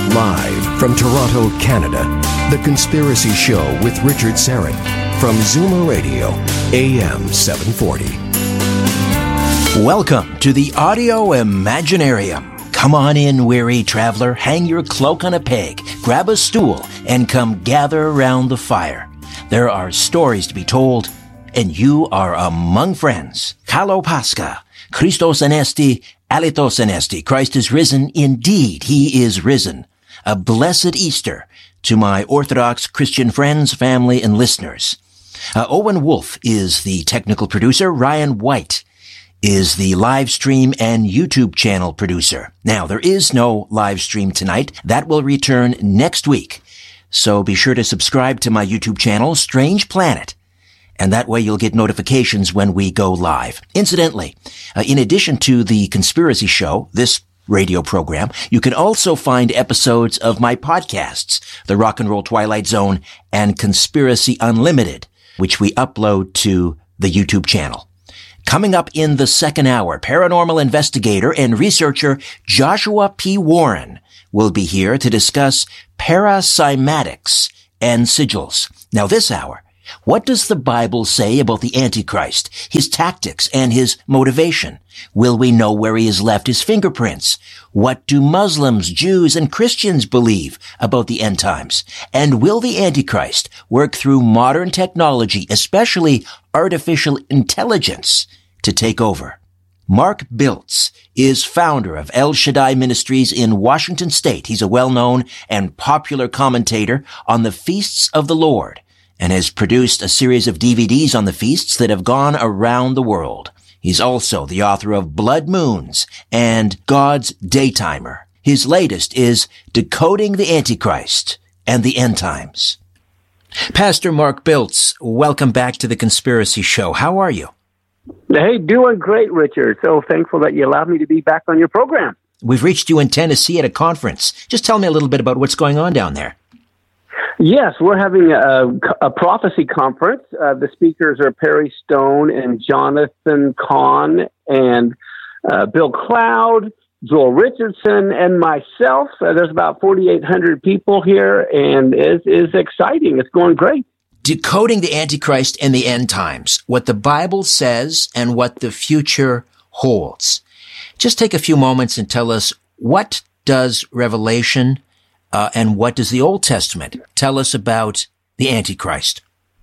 Live from Toronto, Canada, The Conspiracy Show with Richard Syrett from Zoomer Radio, AM 740. Welcome to the Audio Imaginarium. Come on in, weary traveler, hang your cloak on a peg, grab a stool, and come gather around the fire. There are stories to be told, and you are among friends. Kalo Pascha, Christos Anesti, Alitos Anesti. Christ is risen. Indeed, he is risen. A blessed Easter to my Orthodox Christian friends, family, and listeners. Owen Wolf is the technical producer. Ryan White is the live stream and YouTube channel producer. Now, there is no live stream tonight. That will return next week. So be sure to subscribe to my YouTube channel, Strange Planet. And that way you'll get notifications when we go live. Incidentally, in addition to The Conspiracy Show, this radio program, you can also find episodes of my podcasts, The Rock and Roll Twilight Zone and Conspiracy Unlimited, which we upload to the YouTube channel. Coming up in the second hour, paranormal investigator and researcher Joshua P. Warren will be here to discuss paracymatics and sigils. Now this hour, what does the Bible say about the Antichrist, his tactics, and his motivation? Will we know where he has left his fingerprints? What do Muslims, Jews, and Christians believe about the end times? And will the Antichrist work through modern technology, especially artificial intelligence, to take over? Mark Biltz is founder of El Shaddai Ministries in Washington State. He's a well-known and popular commentator on the feasts of the Lord, and has produced a series of DVDs on the feasts that have gone around the world. He's also the author of Blood Moons and God's Daytimer. His latest is Decoding the Antichrist and the End Times. Pastor Mark Biltz, welcome back to The Conspiracy Show. How are you? Hey, doing great, Richard. So thankful that you allowed me to be back on your program. We've reached you in Tennessee at a conference. Just tell me a little bit about what's going on down there. Yes, we're having a prophecy conference. The speakers are Perry Stone and Jonathan Cahn and Bill Cloud, Joel Richardson, and myself. There's about 4,800 people here, and it is exciting. It's going great. Decoding the Antichrist and the End Times, what the Bible says and what the future holds. Just take a few moments and tell us, what does Revelation and what does the Old Testament tell us about the Antichrist?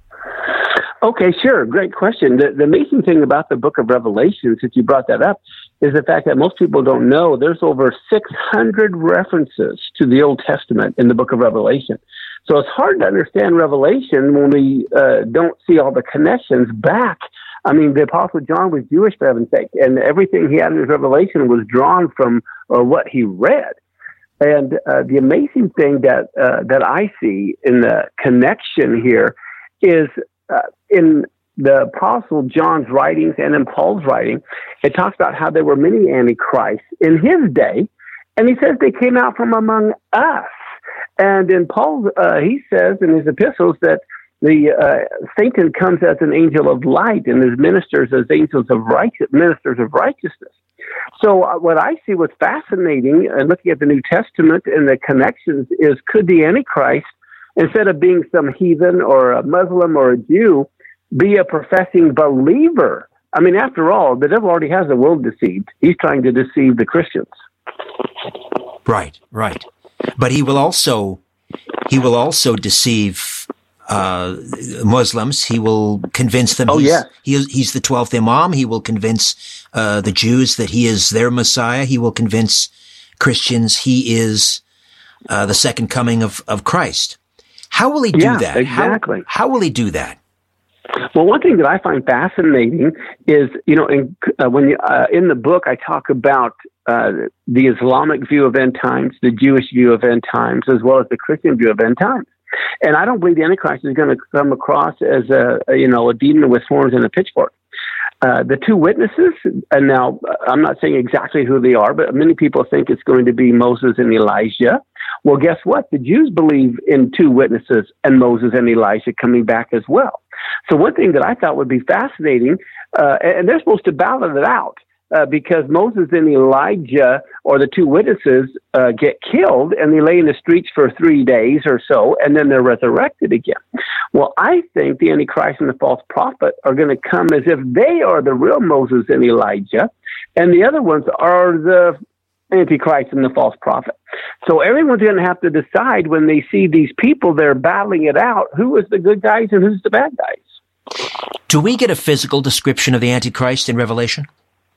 Okay, sure. Great question. The amazing thing about the book of Revelation, since you brought that up, is the fact that most people don't know there's over 600 references to the Old Testament in the book of Revelation. So it's hard to understand Revelation when we don't see all the connections back. I mean, the Apostle John was Jewish, for heaven's sake, and everything he had in his Revelation was drawn from what he read. And the amazing thing that I see in the connection here is in the Apostle John's writings and in Paul's writing, it talks about how there were many antichrists in his day, and he says they came out from among us. And in Paul, he says in his epistles that the Satan comes as an angel of light and his ministers as angels of ministers of righteousness. So what I see was fascinating, looking at the New Testament and the connections, is could the Antichrist, instead of being some heathen or a Muslim or a Jew, be a professing believer? I mean, after all, the devil already has the world deceived. He's trying to deceive the Christians. Right. But he will also deceive Muslims. He will convince them he's the 12th Imam. He will convince the Jews that he is their Messiah. He will convince Christians he is the second coming of Christ. How will he do that? Exactly. How will he do that? Well, one thing that I find fascinating is, in the book I talk about the Islamic view of end times, the Jewish view of end times, as well as the Christian view of end times. And I don't believe the Antichrist is going to come across as a demon with horns and a pitchfork. The two witnesses, and now I'm not saying exactly who they are, but many people think it's going to be Moses and Elijah. Well, guess what? The Jews believe in two witnesses and Moses and Elijah coming back as well. So one thing that I thought would be fascinating, and they're supposed to ballot it out. because Moses and Elijah, or the two witnesses, get killed, and they lay in the streets for 3 days or so, and then they're resurrected again. Well, I think the Antichrist and the false prophet are going to come as if they are the real Moses and Elijah, and the other ones are the Antichrist and the false prophet. So everyone's going to have to decide when they see these people, they're battling it out, who is the good guys and who's the bad guys. Do we get a physical description of the Antichrist in Revelation?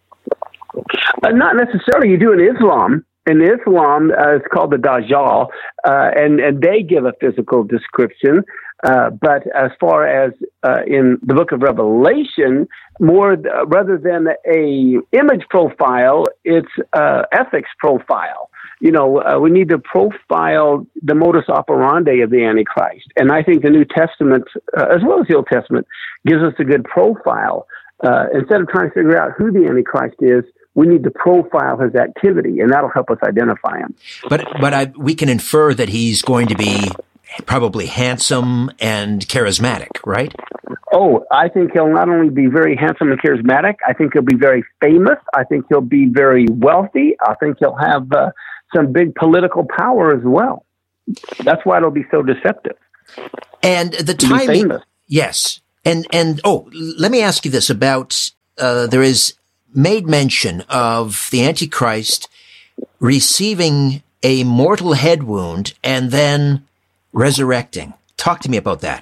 Not necessarily. You do in Islam. In Islam, it's called the Dajjal, and they give a physical description. But as far as in the book of Revelation, more rather than a image profile, it's ethics profile. You know, we need to profile the modus operandi of the Antichrist. And I think the New Testament, as well as the Old Testament, gives us a good profile. Instead of trying to figure out who the Antichrist is, we need to profile his activity, and that'll help us identify him. But we can infer that he's going to be probably handsome and charismatic, right? Oh, I think he'll not only be very handsome and charismatic, I think he'll be very famous. I think he'll be very wealthy. I think he'll have some big political power as well. That's why it'll be so deceptive. And the timing, yes. And let me ask you this about, there is made mention of the Antichrist receiving a mortal head wound and then resurrecting. Talk to me about that.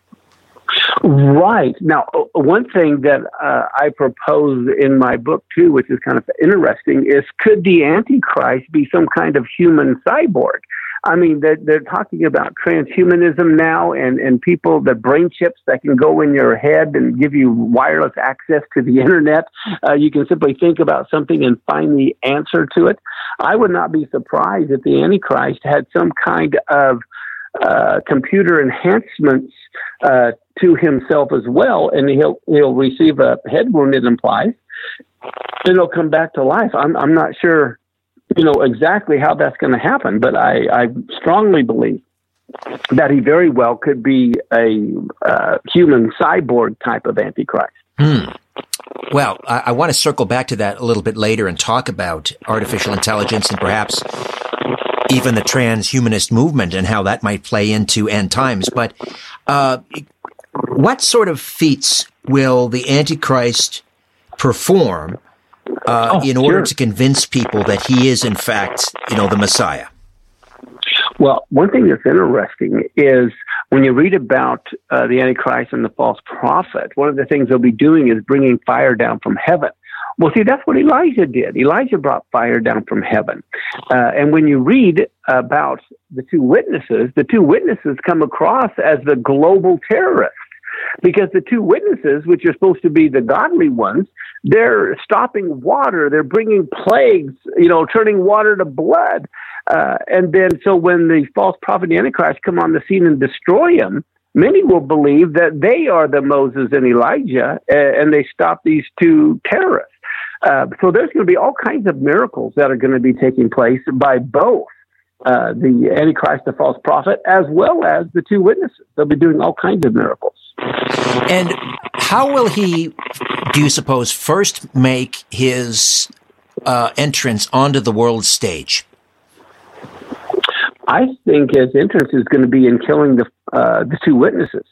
Right. Now, one thing that I propose in my book, too, which is kind of interesting, is could the Antichrist be some kind of human cyborg? I mean, they're talking about transhumanism now and people, the brain chips that can go in your head and give you wireless access to the internet. You can simply think about something and find the answer to it. I would not be surprised if the Antichrist had some kind of computer enhancements to himself as well, and he'll receive a head wound, it implies, and he'll come back to life. I'm not sure, exactly how that's going to happen, but I strongly believe that he very well could be a human cyborg type of Antichrist. Well, I want to circle back to that a little bit later and talk about artificial intelligence and perhaps even the transhumanist movement and how that might play into end times. But what sort of feats will the Antichrist perform in order to convince people that he is, in fact, the Messiah? Well, one thing that's interesting is when you read about the Antichrist and the false prophet, one of the things they'll be doing is bringing fire down from heaven. Well, see, that's what Elijah did. Elijah brought fire down from heaven. And when you read about the two witnesses come across as the global terrorists. Because the two witnesses, which are supposed to be the godly ones, they're stopping water. They're bringing plagues, turning water to blood. And then so when the false prophet and the Antichrist come on the scene and destroy him, many will believe that they are the Moses and Elijah, and they stop these two terrorists. So there's going to be all kinds of miracles that are going to be taking place by both the Antichrist, the false prophet, as well as the two witnesses. They'll be doing all kinds of miracles. And how will he, do you suppose, first make his entrance onto the world stage? I think his entrance is going to be in killing the two witnesses.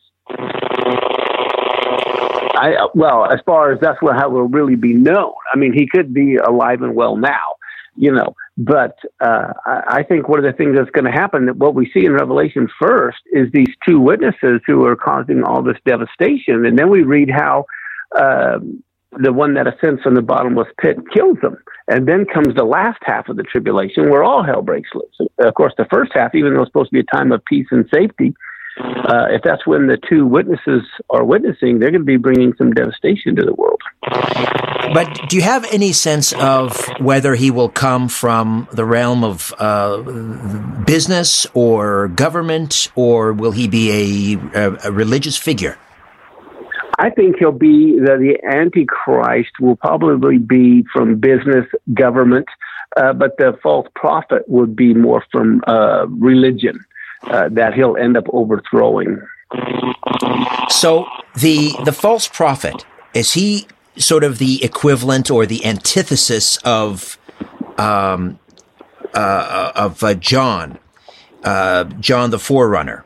As far as that's how it will really be known. I mean, he could be alive and well now, but I think one of the things that's going to happen, that what we see in Revelation first, is these two witnesses who are causing all this devastation. And then we read how the one that ascends from the bottomless pit kills them. And then comes the last half of the tribulation where all hell breaks loose. Of course, the first half, even though it's supposed to be a time of peace and safety, if that's when the two witnesses are witnessing, they're going to be bringing some devastation to the world. But do you have any sense of whether he will come from the realm of business or government, or will he be a religious figure? I think he'll be, the Antichrist will probably be from business, government, but the false prophet would be more from religion. That he'll end up overthrowing. So the false prophet, is he sort of the equivalent or the antithesis of John the Forerunner.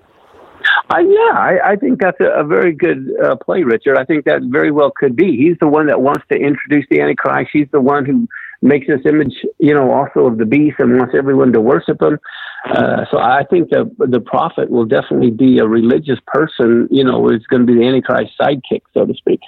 I think that's a very good play, Richard. I think that very well could be. He's the one that wants to introduce the Antichrist. He's the one who makes this image, also of the beast and wants everyone to worship him. So I think the prophet will definitely be a religious person, is going to be the Antichrist sidekick, so to speak.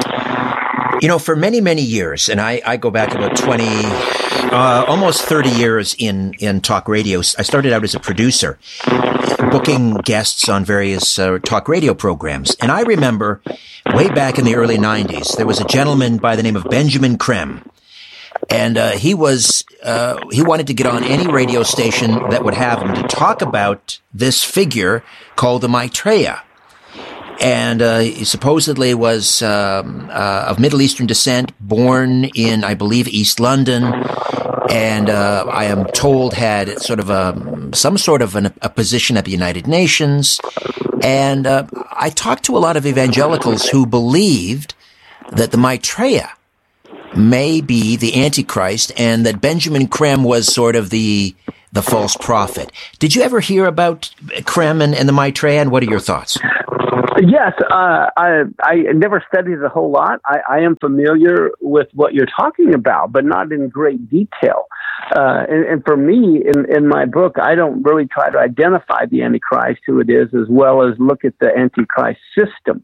For many, many years, and I go back about 20, almost 30 years in talk radio. I started out as a producer, booking guests on various talk radio programs. And I remember way back in the early 90s, there was a gentleman by the name of Benjamin Creme. And he wanted to get on any radio station that would have him to talk about this figure called the Maitreya. And he supposedly was of Middle Eastern descent, born in, I believe, East London, and I am told had sort of some sort of a position at the United Nations. And I talked to a lot of evangelicals who believed that the Maitreya may be the Antichrist, and that Benjamin Creme was sort of the false prophet. Did you ever hear about Creme and the Maitreya, and what are your thoughts? Yes, I never studied a whole lot. I am familiar with what you're talking about, but not in great detail. And for me, in my book, I don't really try to identify the Antichrist, who it is, as well as look at the Antichrist system.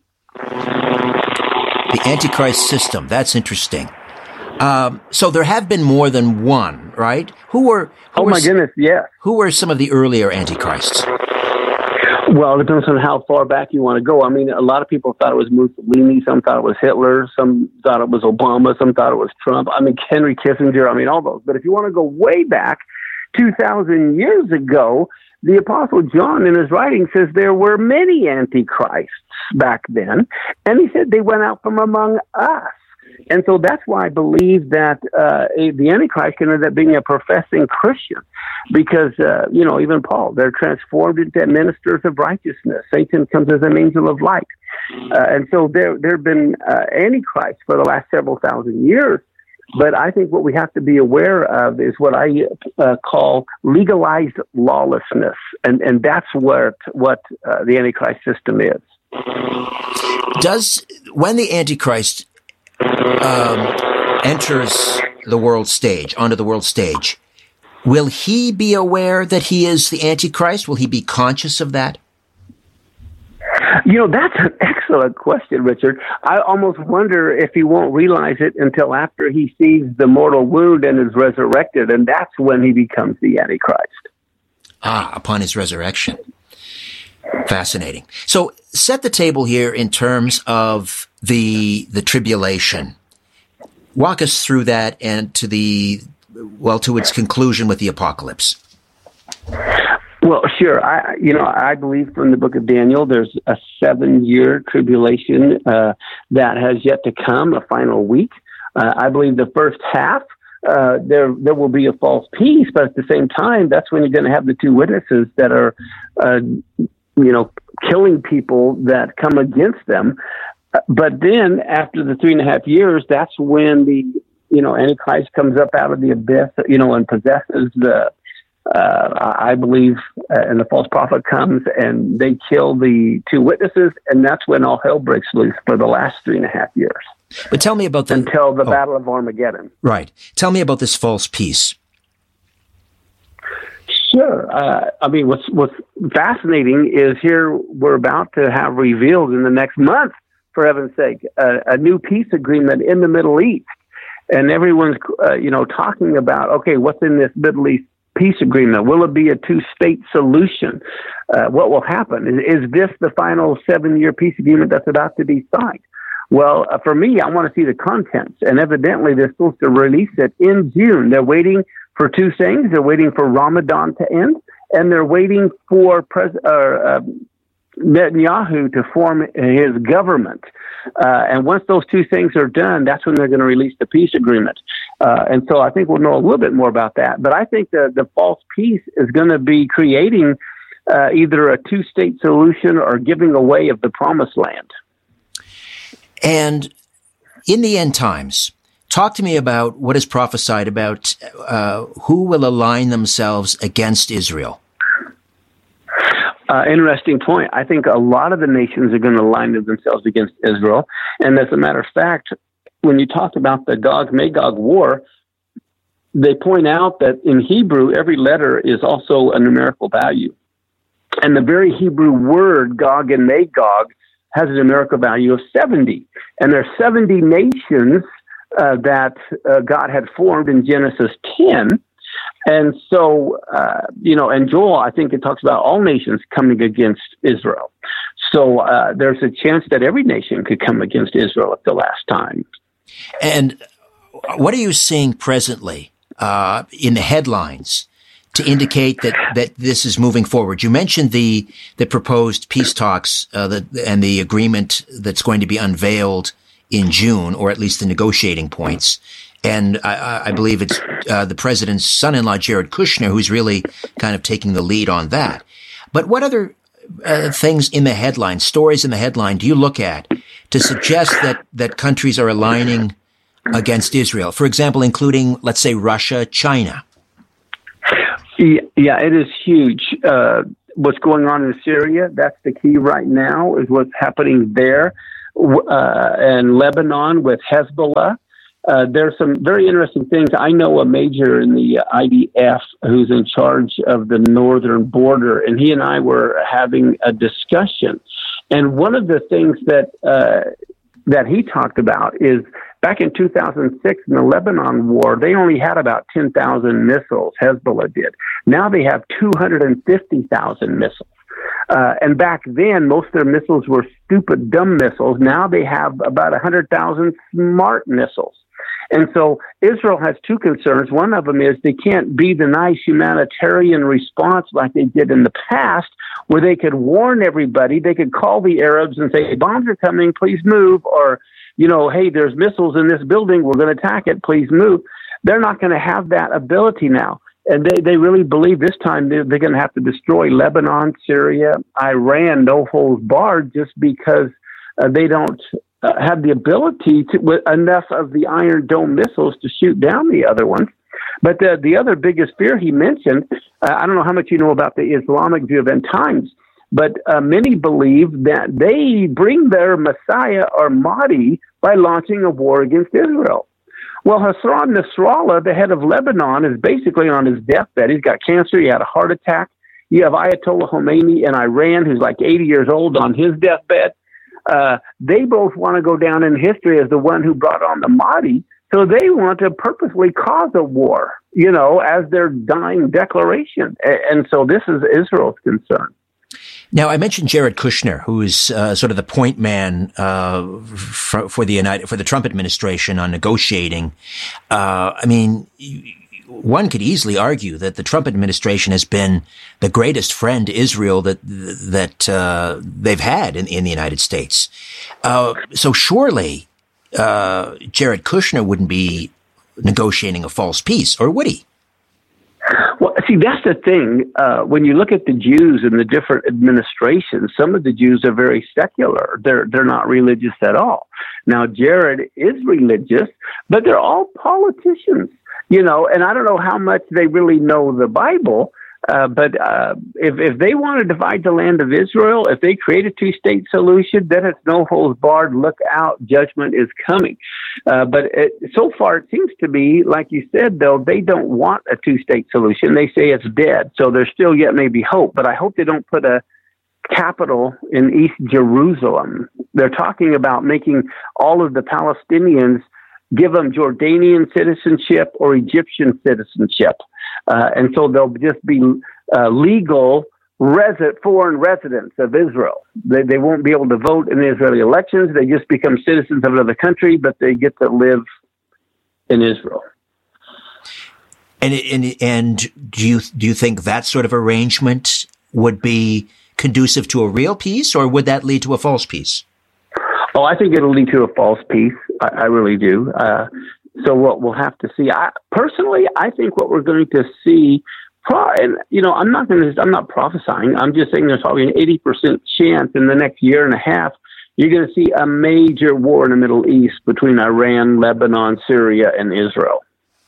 The Antichrist system, that's interesting. So there have been more than one, right? Goodness, yes. Who were some of the earlier Antichrists? Well, it depends on how far back you want to go. I mean, a lot of people thought it was Mussolini. Some thought it was Hitler. Some thought it was Obama. Some thought it was Trump. I mean, Henry Kissinger. I mean, all those. But if you want to go way back, 2,000 years ago, the Apostle John in his writing says there were many antichrists back then. And he said they went out from among us. And so that's why I believe that the Antichrist can end up being a professing Christian, because, even Paul, they're transformed into ministers of righteousness. Satan comes as an angel of light. And so there have been Antichrists for the last several thousand years. But I think what we have to be aware of is what I call legalized lawlessness. And that's what the Antichrist system is. When the Antichrist enters the world stage, onto the world stage, will he be aware that he is the Antichrist? Will he be conscious of that? That's an excellent question, Richard. I almost wonder if he won't realize it until after he sees the mortal wound and is resurrected, and that's when he becomes the Antichrist. Upon his resurrection. Fascinating. So set the table here in terms of the tribulation. Walk us through that and to its conclusion with the apocalypse. Well, sure. I believe from the book of Daniel, there's a 7-year tribulation that has yet to come, a final week. I believe the first half, there will be a false peace, but at the same time, that's when you're going to have the two witnesses that are, killing people that come against them. But then after the 3.5 years, that's when the, Antichrist comes up out of the abyss, and possesses I believe, and the false prophet comes and they kill the two witnesses. And that's when all hell breaks loose for the last 3.5 years. But tell me about until the Battle of Armageddon. Right. Tell me about this false peace. Sure. What's fascinating is here we're about to have revealed in the next month, for heaven's sake, a new peace agreement in the Middle East. And everyone's, talking about, okay, what's in this Middle East peace agreement? Will it be a two-state solution? What will happen? Is this the final 7-year peace agreement that's about to be signed? Well, for me, I want to see the contents. And evidently, they're supposed to release it in June. They're waiting for two things. They're waiting for Ramadan to end, and they're waiting for Netanyahu to form his government. And once those two things are done, that's when they're going to release the peace agreement. And so I think we'll know a little bit more about that. But I think the false peace is going to be creating either a two-state solution or giving away of the promised land. And In the end times, talk to me about what is prophesied about who will align themselves against Israel. Interesting point. I think a lot of the nations are going to align themselves against Israel. And as a matter of fact, when you talk about the Gog-Magog war, they point out that in Hebrew, every letter is also a numerical value. And the very Hebrew word Gog and Magog has a numerical value of 70. And there are 70 nations that God had formed in Genesis 10. And so, and Joel, I think it talks about all nations coming against Israel. So there's a chance that every nation could come against Israel at the last time. And what are you seeing presently in the headlines to indicate that this is moving forward? You mentioned the proposed peace talks and the agreement that's going to be unveiled in June, or at least the negotiating points. And I believe it's the president's son-in-law, Jared Kushner, who's really kind of taking the lead on that. But what other things in the headline, stories in the headline, do you look at to suggest that countries are aligning against Israel? For example, including, let's say, Russia, China. Yeah, it is huge. What's going on in Syria, that's the key right now, is what's happening there. And Lebanon with Hezbollah. There's some very interesting things. I know a major in the IDF who's in charge of the northern border, and he and I were having a discussion. And one of the things that he talked about is back in 2006 in the Lebanon war, they only had about 10,000 missiles, Hezbollah did. Now they have 250,000 missiles. And back then, most of their missiles were stupid, dumb missiles. Now they have about 100,000 smart missiles. And so Israel has two concerns. One of them is they can't be the nice humanitarian response like they did in the past, where they could warn everybody. They could call the Arabs and say, bombs are coming, please move. Or, hey, there's missiles in this building, we're going to attack it, please move. They're not going to have that ability now. And they really believe this time they're going to have to destroy Lebanon, Syria, Iran, no holds barred, just because they don't have the ability to, with enough of the Iron Dome missiles to shoot down the other ones. But the other biggest fear he mentioned, I don't know how much you know about the Islamic view of end times, but many believe that they bring their Messiah or Mahdi by launching a war against Israel. Well, Hassan Nasrallah, the head of Lebanon, is basically on his deathbed. He's got cancer. He had a heart attack. You have Ayatollah Khomeini in Iran, who's like 80 years old, on his deathbed. They both want to go down in history as the one who brought on the Mahdi. So they want to purposely cause a war, as their dying declaration. And so this is Israel's concern. Now, I mentioned Jared Kushner, who is sort of the point man for the Trump administration on negotiating. One could easily argue that the Trump administration has been the greatest friend to Israel that they've had in the United States. So surely Jared Kushner wouldn't be negotiating a false peace, or would he? Well, see, that's the thing. When you look at the Jews in the different administrations, some of the Jews are very secular. They're not religious at all. Now, Jared is religious, but they're all politicians, and I don't know how much they really know the Bible. But if they want to divide the land of Israel, if they create a two-state solution, then it's no holds barred. Look out, judgment is coming. But so far, it seems to be, like you said, though, they don't want a two-state solution. They say it's dead. So there's still yet maybe hope. But I hope they don't put a capital in East Jerusalem. They're talking about making all of the Palestinians give them Jordanian citizenship or Egyptian citizenship. And so they'll just be legal foreign residents of Israel. They won't be able to vote in the Israeli elections. They just become citizens of another country, but they get to live in Israel. And do you think that sort of arrangement would be conducive to a real peace, or would that lead to a false peace? Oh, I think it'll lead to a false peace. I really do. So what we'll have to see. Personally, I think what we're going to see, and I'm not prophesying. I'm just saying there's probably an 80% chance in the next year and a half you're going to see a major war in the Middle East between Iran, Lebanon, Syria, and Israel.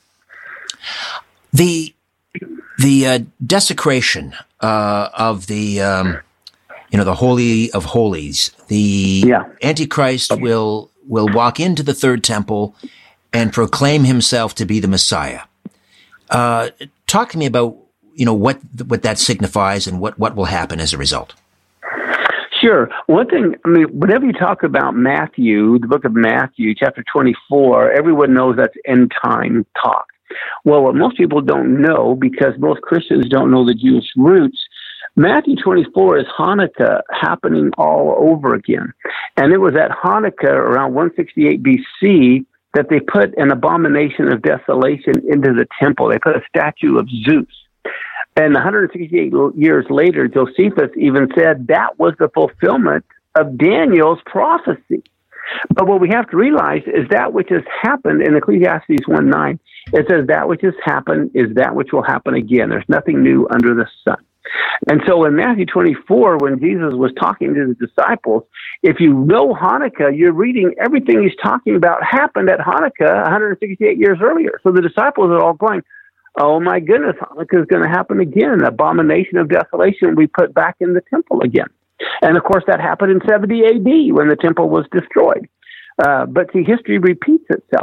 The desecration of the the Holy of Holies, the Antichrist will walk into the third temple and proclaim himself to be the Messiah. Talk to me about what that signifies and what will happen as a result. Sure. One thing, whenever you talk about Matthew, the book of Matthew, chapter 24, everyone knows that's end time talk. Well, what most people don't know, because most Christians don't know the Jewish roots, Matthew 24 is Hanukkah happening all over again. And it was at Hanukkah around 168 BC that they put an abomination of desolation into the temple. They put a statue of Zeus. And 168 years later, Josephus even said that was the fulfillment of Daniel's prophecy. But what we have to realize is that which has happened in Ecclesiastes 1:9, it says that which has happened is that which will happen again. There's nothing new under the sun. And so in Matthew 24, when Jesus was talking to the disciples, if you know Hanukkah, you're reading everything he's talking about happened at Hanukkah 168 years earlier. So the disciples are all going, oh my goodness, Hanukkah is going to happen again. Abomination of desolation we put back in the temple again. And of course that happened in 70 AD when the temple was destroyed. But see, history repeats itself.